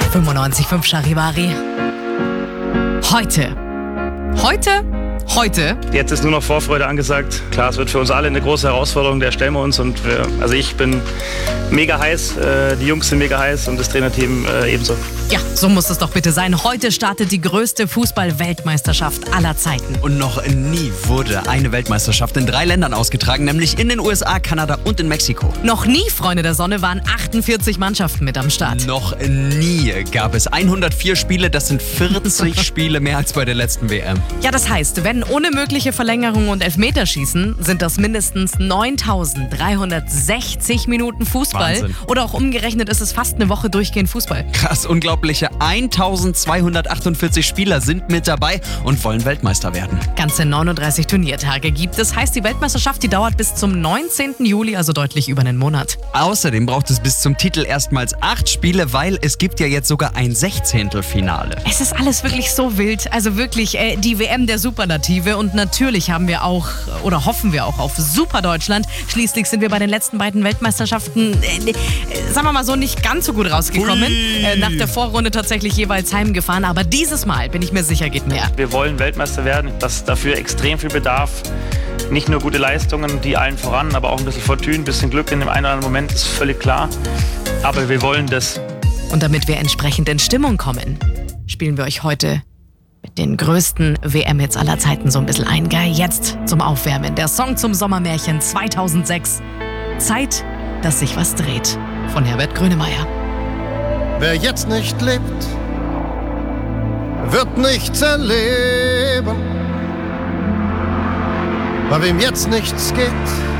95.5 Charivari. Heute. Jetzt ist nur noch Vorfreude angesagt. Klar, es wird für uns alle eine große Herausforderung, der stellen wir uns. Und ich bin mega heiß, die Jungs sind mega heiß und das Trainerteam ebenso. Ja, so muss es doch bitte sein. Heute startet die größte Fußball-Weltmeisterschaft aller Zeiten. Und noch nie wurde eine Weltmeisterschaft in 3 Ländern ausgetragen, nämlich in den USA, Kanada und in Mexiko. Noch nie, Freunde der Sonne, waren 48 Mannschaften mit am Start. Noch nie gab es 104 Spiele, das sind 40 Spiele mehr als bei der letzten WM. Ja, das heißt, wenn ohne mögliche Verlängerung und Elfmeterschießen, sind das mindestens 9.360 Minuten Fußball. Wahnsinn. Oder auch umgerechnet ist es fast eine Woche durchgehend Fußball. Krass, unglaubliche 1.248 Spieler sind mit dabei und wollen Weltmeister werden. Ganze 39 Turniertage gibt es. Heißt, die Weltmeisterschaft, die dauert bis zum 19. Juli, also deutlich über einen Monat. Außerdem braucht es bis zum Titel erstmals 8 Spiele, weil es gibt ja jetzt sogar ein 16. Es ist alles wirklich so wild. Also wirklich die WM der Superlative. Und natürlich haben wir auch, oder hoffen wir auch auf Super Deutschland. Schließlich sind wir bei den letzten beiden Weltmeisterschaften, sagen wir mal so, nicht ganz so gut rausgekommen. Nach der Vorrunde tatsächlich jeweils heimgefahren. Aber dieses Mal, bin ich mir sicher, geht mehr. Wir wollen Weltmeister werden, dass dafür extrem viel Bedarf. Nicht nur gute Leistungen, die allen voran, aber auch ein bisschen Fortune, ein bisschen Glück in dem einen oder anderen Moment, ist völlig klar. Aber wir wollen das. Und damit wir entsprechend in Stimmung kommen, spielen wir euch heute mit den größten WM-Hits aller Zeiten so ein bisschen ein. Geil, jetzt zum Aufwärmen. Der Song zum Sommermärchen 2006. Zeit, dass sich was dreht. Von Herbert Grönemeyer. Wer jetzt nicht lebt, wird nichts erleben. Bei wem jetzt nichts geht,